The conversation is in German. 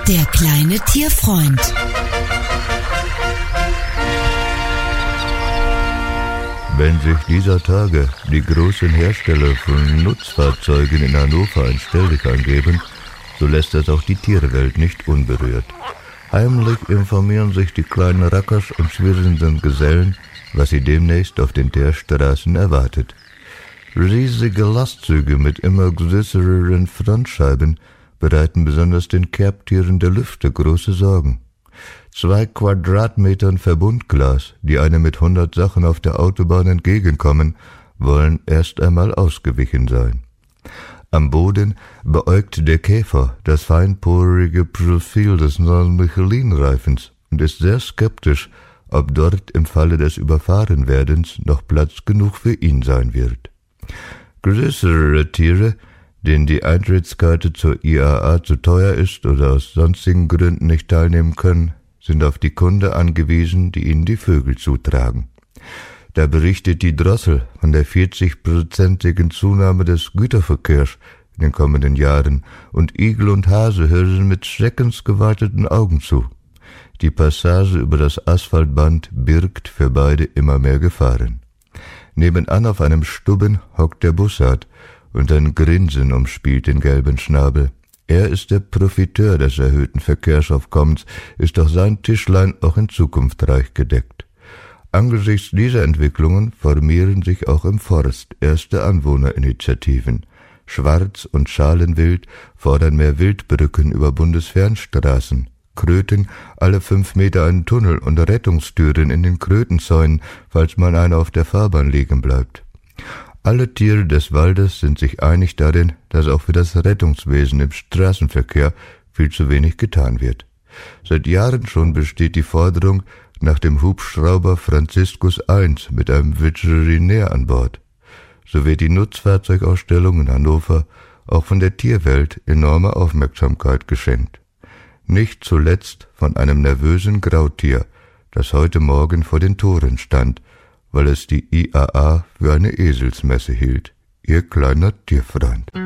Der kleine Tierfreund. Wenn sich dieser Tage die großen Hersteller von Nutzfahrzeugen in Hannover ein Stelldichein geben, so lässt das auch die Tierwelt nicht unberührt. Heimlich informieren sich die kleinen Rackers und schwirrenden Gesellen, was sie demnächst auf den Teerstraßen erwartet. Riesige Lastzüge mit immer größeren Frontscheiben bereiten besonders den Kerbtieren der Lüfte große Sorgen. 2 Quadratmetern Verbundglas, die einem mit 100 Sachen auf der Autobahn entgegenkommen, wollen erst einmal ausgewichen sein. Am Boden beäugt der Käfer das feinporige Profil des neuen Michelin-Reifens und ist sehr skeptisch, ob dort im Falle des Überfahrenwerdens noch Platz genug für ihn sein wird. Größere Tiere, denen die Eintrittskarte zur IAA zu teuer ist oder aus sonstigen Gründen nicht teilnehmen können, sind auf die Kunde angewiesen, die ihnen die Vögel zutragen. Da berichtet die Drossel von der 40-prozentigen Zunahme des Güterverkehrs in den kommenden Jahren und Igel und Hase hören mit schreckensgeweiteten Augen zu. Die Passage über das Asphaltband birgt für beide immer mehr Gefahren. Nebenan auf einem Stubben hockt der Bussard und ein Grinsen umspielt den gelben Schnabel. Er ist der Profiteur des erhöhten Verkehrsaufkommens, ist doch sein Tischlein auch in Zukunft reich gedeckt. Angesichts dieser Entwicklungen formieren sich auch im Forst erste Anwohnerinitiativen. Schwarz- und Schalenwild fordern mehr Wildbrücken über Bundesfernstraßen. Kröten alle 5 Meter einen Tunnel und Rettungstüren in den Krötenzäunen, falls mal einer auf der Fahrbahn liegen bleibt. Alle Tiere des Waldes sind sich einig darin, dass auch für das Rettungswesen im Straßenverkehr viel zu wenig getan wird. Seit Jahren schon besteht die Forderung nach dem Hubschrauber Franziskus I mit einem Veterinär an Bord. So wird die Nutzfahrzeugausstellung in Hannover auch von der Tierwelt enorme Aufmerksamkeit geschenkt. Nicht zuletzt von einem nervösen Grautier, das heute Morgen vor den Toren stand, weil es die IAA für eine Eselsmesse hielt. Ihr kleiner Tierfreund.